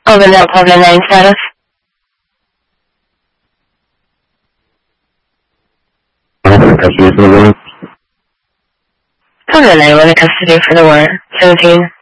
Open up Pullman 9 status. Pullman 9, 1 in custody for the warrant. 17.